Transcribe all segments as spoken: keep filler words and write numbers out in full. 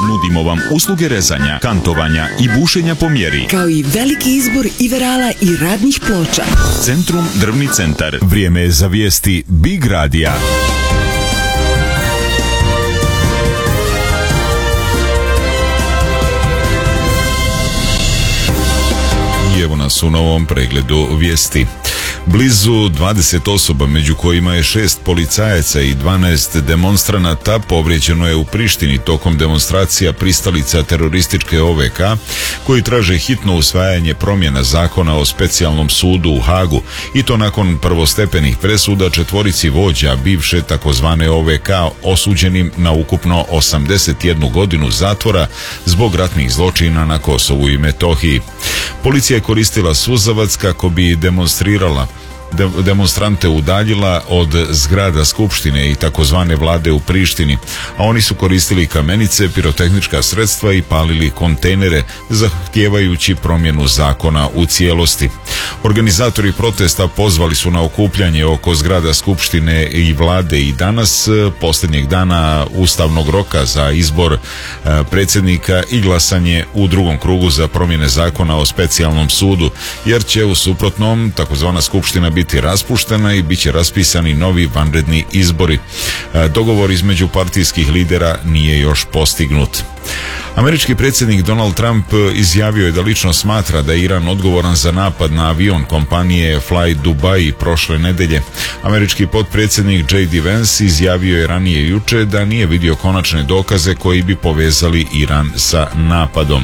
Nudimo vam usluge rezanja, kantovanja i bušenja po mjeri, kao i veliki izbor iverala i radnih ploča. Centrum Drvni centar. Vrijeme je za vijesti Big Radija. I evo nas u novom pregledu vijesti. Blizu dvadeset osoba, među kojima je šest policajaca i dvanaest demonstranata, povrijeđeno je u Prištini tokom demonstracija pristalica terorističke O V K koji traže hitno usvajanje promjena zakona o specijalnom sudu u Hagu, i to nakon prvostepenih presuda četvorici vođa bivše takozvane O V K osuđenim na ukupno osamdeset jednu godinu zatvora zbog ratnih zločina na Kosovu i Metohiji. Policija je koristila suzavac kako bi demonstrirala demonstrante udaljila od zgrada Skupštine i takozvane vlade u Prištini, a oni su koristili kamenice, pirotehnička sredstva i palili kontejnere, zahtijevajući promjenu zakona u cijelosti. Organizatori protesta pozvali su na okupljanje oko zgrada Skupštine i vlade i danas, posljednjeg dana ustavnog roka za izbor predsjednika i glasanje u drugom krugu za promjene zakona o specijalnom sudu, jer će u suprotnom takozvana Skupština biti biti raspuštena i bit će raspisani novi vanredni izbori. Dogovor između partijskih lidera nije još postignut. Američki predsjednik Donald Trump izjavio je da lično smatra da je Iran odgovoran za napad na avion kompanije Fly Dubai prošle nedelje. Američki potpredsjednik J D Vance izjavio je ranije juče da nije vidio konačne dokaze koji bi povezali Iran sa napadom.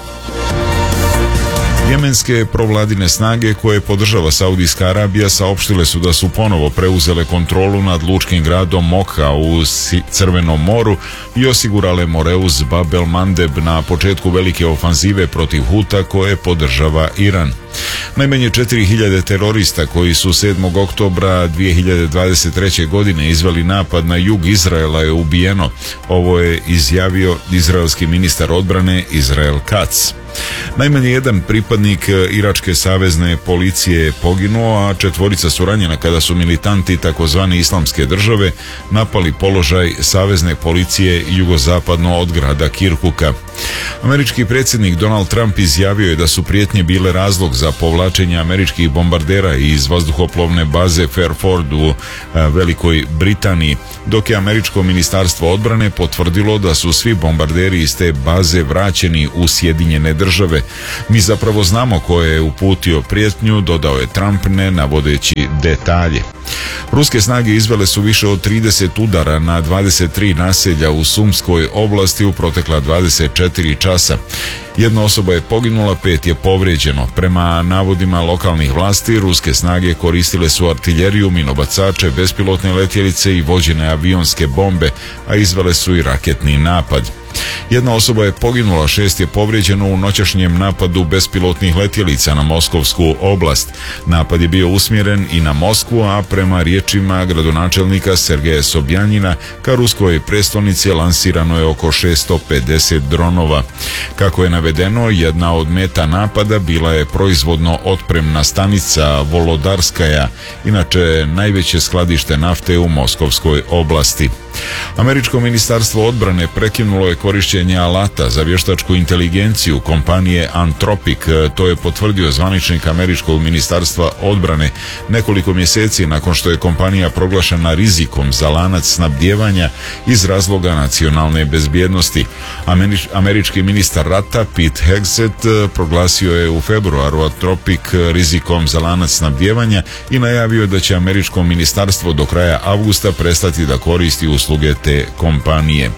Jemenske provladine snage koje podržava Saudijska Arabija saopštile su da su ponovo preuzele kontrolu nad lučkim gradom Mokha u Crvenom moru i osigurale Moreus Bab el Mandeb na početku velike ofanzive protiv Huta koje podržava Iran. Najmanje četiri hiljade terorista koji su sedmog oktobra dvije hiljade dvadeset treće. godine izveli napad na jug Izraela je ubijeno. Ovo je izjavio izraelski ministar odbrane Israel Katz. Najmanje jedan pripadnik iračke savezne policije je poginuo, a četvorica su ranjena kada su militanti takozvane Islamske države napali položaj savezne policije jugozapadno od grada Kirkuka. Američki predsjednik Donald Trump izjavio je da su prijetnje bile razlog za povlačenje američkih bombardera iz vazduhoplovne baze Fairford u Velikoj Britaniji, dok je američko ministarstvo odbrane potvrdilo da su svi bombarderi iz te baze vraćeni u Sjedinjene države. Mi zapravo znamo ko je uputio prijetnju, dodao je Trump, ne navodeći detalje. Ruske snage izvele su više od trideset udara na dvadeset tri naselja u Sumskoj oblasti u protekla dvadeset četiri časa. Jedna osoba je poginula, pet je povrijeđeno. Prema navodima lokalnih vlasti, ruske snage koristile su artiljeriju, minobacače, bespilotne letjelice i vođene avionske bombe, a izvele su i raketni napad. Jedna osoba je poginula, šest je povrijeđeno u noćašnjem napadu bespilotnih letjelica na Moskovsku oblast. Napad je bio usmjeren i na Moskvu, a prema riječima gradonačelnika Sergeja Sobjanjina ka ruskoj prestolnici lansirano je oko šesto pedeset dronova. Kako je navedeno, jedna od meta napada bila je proizvodno otpremna stanica Volodarskaja, inače najveće skladište nafte u Moskovskoj oblasti. Američko ministarstvo odbrane prekinulo je korištenje alata za vještačku inteligenciju kompanije Anthropic, to je potvrdio zvaničnik američkog ministarstva odbrane nekoliko mjeseci nakon što je kompanija proglašena rizikom za lanac snabdijevanja iz razloga nacionalne bezbjednosti. Američ, američki ministar rata Pete Hegseth proglasio je u februaru Anthropic rizikom za lanac snabdijevanja i najavio da će američko ministarstvo do kraja avgusta prestati da koristi usluge te kompanije.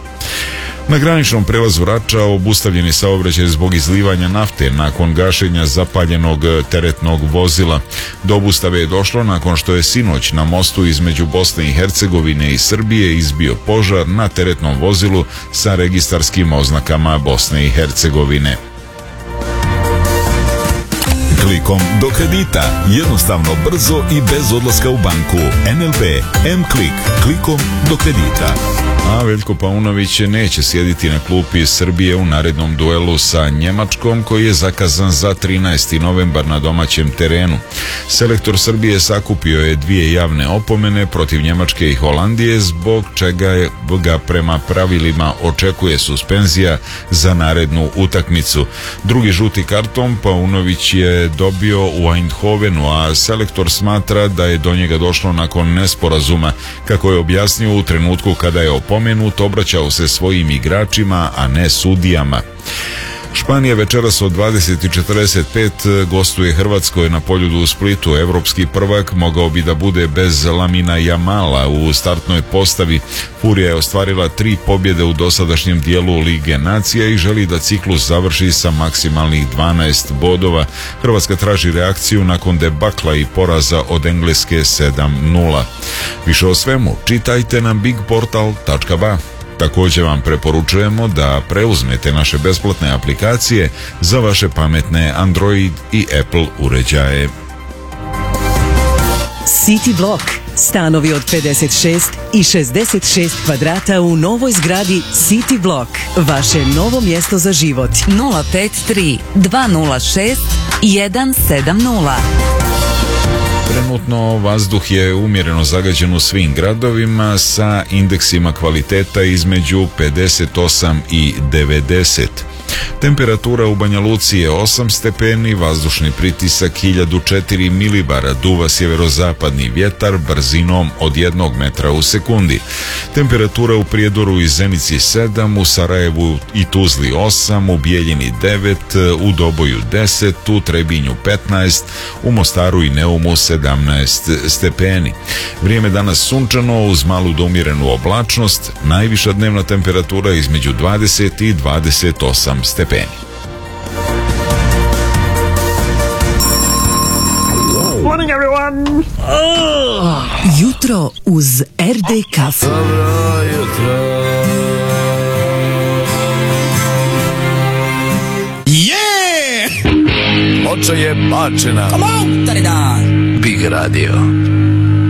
Na graničnom prelazu Rača obustavljen je saobraćaj zbog izlivanja nafte nakon gašenja zapaljenog teretnog vozila. Do obustave je došlo nakon što je sinoć na mostu između Bosne i Hercegovine i Srbije izbio požar na teretnom vozilu sa registarskim oznakama Bosne i Hercegovine. klikom do kredita. Jednostavno, brzo i bez odlaska u banku. N L B M-Klik. Klikom do kredita. A Veljko Paunović neće sjediti na klupi Srbije u narednom duelu sa Njemačkom koji je zakazan za trinaesti novembar na domaćem terenu. Selektor Srbije sakupio je dvije javne opomene protiv Njemačke i Holandije, zbog čega ga prema pravilima očekuje suspenzija za narednu utakmicu. Drugi žuti karton Paunović je dobio u Eindhovenu, a selektor smatra da je do njega došlo nakon nesporazuma. Kako je objasnio, u trenutku kada je opomenut, obraćao se svojim igračima, a ne sudijama. Španija večeras od dvadeset i četrdeset pet gostuje Hrvatskoj na Poljudu u Splitu. Evropski prvak mogao bi da bude bez Lamina Jamala u startnoj postavi. Furija je ostvarila tri pobjede u dosadašnjem dijelu Lige nacija i želi da ciklus završi sa maksimalnih dvanaest bodova. Hrvatska traži reakciju nakon debakla i poraza od Engleske sedam nula. Više o svemu čitajte na big portal tačka ba. Također vam preporučujemo da preuzmete naše besplatne aplikacije za vaše pametne Android i Apple uređaje. City Block. Stanovi od pedeset šest i šezdeset šest kvadrata u novoj zgradi City Block. Vaše novo mjesto za život. nula pet tri dva nula šest jedan sedam nula. Trenutno vazduh je umjereno zagađen u svim gradovima sa indeksima kvaliteta između pedeset osam i devedeset. Temperatura u Banja Luci je osam stepeni, vazdušni pritisak hiljadu četiri milibara, duva sjeverozapadni vjetar brzinom od jednog metra u sekundi. Temperatura u Prijedoru i Zenici sedam, u Sarajevu i Tuzli osam, u Bijeljini devet, u Doboju deset, u Trebinju petnaest, u Mostaru i Neumu sedamnaest stepeni. Vrijeme danas sunčano uz malu do umjerenu oblačnost, najviša dnevna temperatura između dvadeset i dvadeset osam stepeni. Morning everyone! Oh. Jutro uz R D kafu. Dobro jutro. Yeah! Oča je bačena. Come on, Big Radio.